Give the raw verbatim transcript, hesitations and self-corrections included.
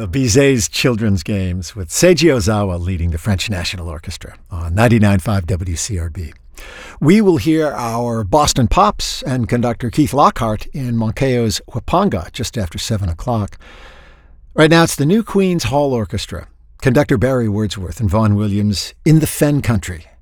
Bizet's Children's Games with Seiji Ozawa leading the French National Orchestra on ninety-nine point five W C R B. We will hear our Boston Pops and conductor Keith Lockhart in Moncayo's Huapanga just after seven o'clock. Right now it's the New Queens Hall Orchestra, conductor Barry Wordsworth and Vaughan Williams in the Fen Country